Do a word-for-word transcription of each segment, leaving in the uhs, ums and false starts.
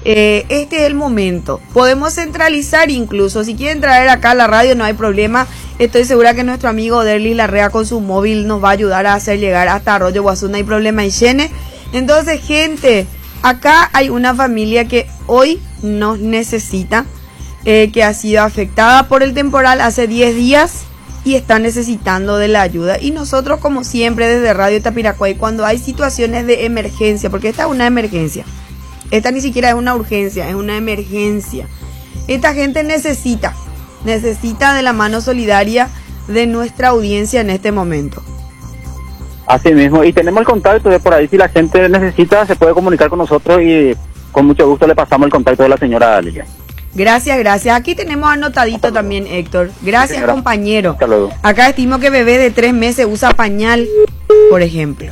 Eh, este es el momento. Podemos centralizar incluso. Si quieren traer acá a la radio no hay problema. Estoy segura que nuestro amigo Derlis Larrea con su móvil nos va a ayudar a hacer llegar hasta Arroyo Guazú. No hay problema, Higiene. Entonces, gente, acá hay una familia que hoy nos necesita, eh, que ha sido afectada por el temporal hace diez días y está necesitando de la ayuda. Y nosotros, como siempre, desde Radio Tapiracuay, cuando hay situaciones de emergencia, porque esta es una emergencia, esta ni siquiera es una urgencia, es una emergencia. Esta gente necesita, necesita de la mano solidaria de nuestra audiencia en este momento. Así mismo, y tenemos el contacto de por ahí, si la gente necesita se puede comunicar con nosotros y con mucho gusto le pasamos el contacto de la señora Lilia. Gracias, gracias. Aquí tenemos anotadito también, Héctor. Gracias, sí, compañero. Hasta luego. Acá estimo que bebé de tres meses usa pañal, por ejemplo.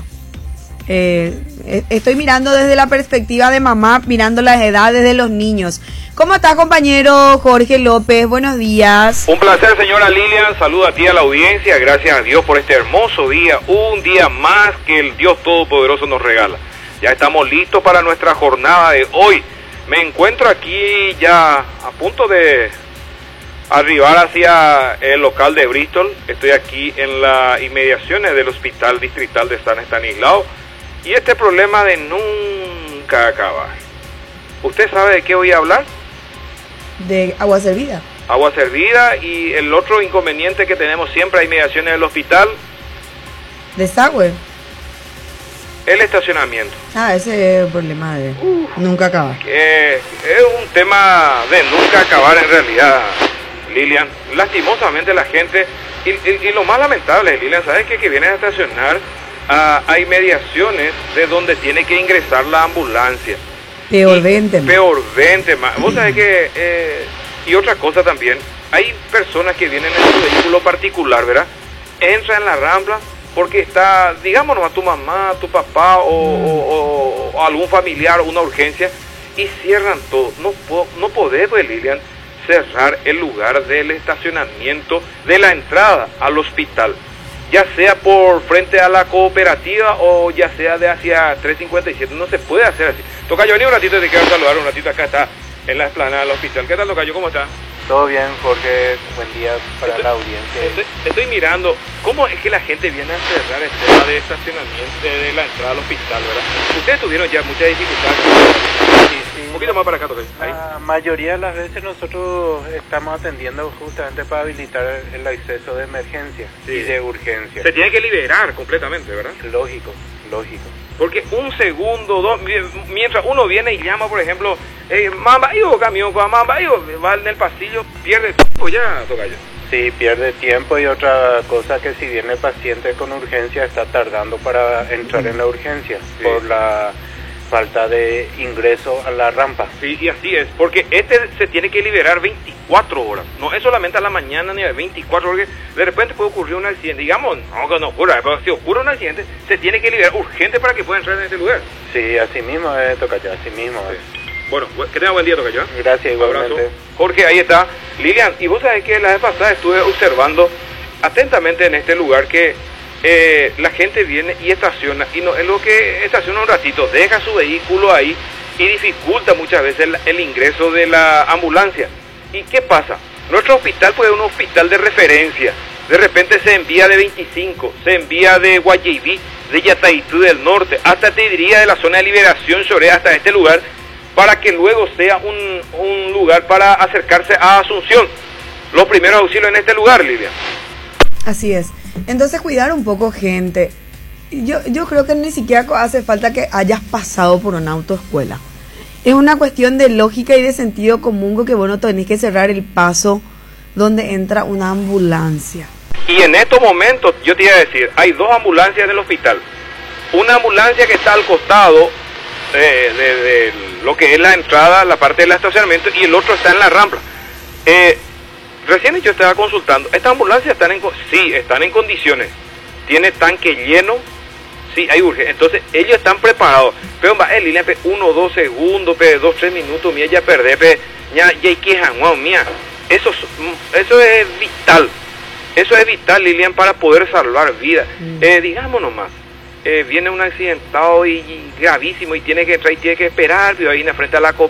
Eh, estoy mirando desde la perspectiva de mamá, mirando las edades de los niños. ¿Cómo estás, compañero Jorge López? Buenos días. Un placer, señora Lilian. Saludo a ti, a la audiencia. Gracias a Dios por este hermoso día. Un día más que el Dios Todopoderoso nos regala. Ya estamos listos para nuestra jornada de hoy. Me encuentro aquí ya a punto de arribar hacia el local de Bristol. Estoy aquí en las inmediaciones del Hospital Distrital de San Estanislao. Y este problema de nunca acabar. ¿Usted sabe de qué voy a hablar? De agua servida. Agua servida y el otro inconveniente que tenemos siempre a inmediaciones del hospital. Desagüe. El estacionamiento. Ah, ese es el problema de uh, nunca acabar. Eh, es un tema de nunca acabar en realidad, Lilian. Lastimosamente la gente, y, y, y lo más lamentable, Lilian, ¿sabes qué? Que vienen a estacionar a, a inmediaciones de donde tiene que ingresar la ambulancia. Peor veinte. Peor veinte más. Vos sabés que, eh, y otra cosa también, hay personas que vienen en su vehículo particular, ¿verdad? Entran en la Rambla porque está, digámonos, a tu mamá, tu papá o, mm. o, o, o algún familiar, una urgencia, y cierran todo. No, po no podés, pues, Lilian, cerrar el lugar del estacionamiento de la entrada al hospital, ya sea por frente a la cooperativa o ya sea de hacia tres cincuenta y siete. No se puede hacer así. Tocayo, vení un ratito, te quiero saludar un ratito. Acá está en la explanada del hospital. ¿Qué tal, Tocayo? ¿Cómo está? Todo bien, Jorge. Buen día para estoy, la audiencia. Estoy, estoy mirando cómo es que la gente viene a cerrar el tema de estacionamiento de, de la entrada al hospital, ¿verdad? Ustedes tuvieron ya muchas dificultades. Sí, sí. Un poquito más para acá, Tocayo. La mayoría de las veces nosotros estamos atendiendo justamente para habilitar el acceso de emergencia sí. y de urgencia. Se tiene que liberar completamente, ¿verdad? Lógico, lógico. Porque un segundo, dos, mientras uno viene y llama, por ejemplo, eh, mamba, yo camión, mamba, yo va en el pasillo, pierde tiempo ya, Tocayo. Sí, pierde tiempo y otra cosa que si viene el paciente con urgencia está tardando para entrar en la urgencia sí. por la falta de ingreso a la rampa. Sí, y así es, porque este se tiene que liberar veinticuatro horas, no es solamente a la mañana ni a veinticuatro horas, porque de repente puede ocurrir un accidente, digamos, no que no ocurra, pero si ocurre un accidente, se tiene que liberar urgente para que pueda entrar en este lugar. Sí, así mismo es, Tocayo, así mismo es. Sí. Bueno, que tenga buen día, Tocayo. Gracias, igualmente. Abrazo. Jorge, ahí está. Lilian, y vos sabés que la vez pasada estuve observando atentamente en este lugar que Eh, la gente viene y estaciona, y no es lo que estaciona un ratito, deja su vehículo ahí y dificulta muchas veces el, el ingreso de la ambulancia. ¿Y qué pasa? Nuestro hospital pues es un hospital de referencia, de repente se envía de veinticinco, se envía de Guayaquil, de Yataitú del norte, hasta te diría de la zona de Liberación Choré, hasta este lugar, para que luego sea un, un lugar para acercarse a Asunción. Los primeros auxilios en este lugar, Lilia. Así es. Entonces cuidar un poco, gente. Yo, yo creo que ni siquiera hace falta que hayas pasado por una autoescuela. Es una cuestión de lógica y de sentido común que vos no tenés que cerrar el paso donde entra una ambulancia. Y en estos momentos, yo te iba a decir, hay dos ambulancias en el hospital. Una ambulancia que está al costado eh, de, de lo que es la entrada, la parte del estacionamiento, y el otro está en la Rambla. Eh, Recién yo estaba consultando, estas ambulancias están en, sí, están en condiciones, tiene tanque lleno, sí, hay urgencia, entonces ellos están preparados, pero va, el Lilian, uno, dos segundos, pe, dos, tres minutos, mía, ya perdé, pe, ya, ya hay que wow, mía, eso, eso es vital, eso es vital, Lilian, para poder salvar vidas, mm. eh, digamos nomás, eh, viene un accidentado y, y gravísimo y tiene que entrar y tiene que esperar, pero ahí en frente a la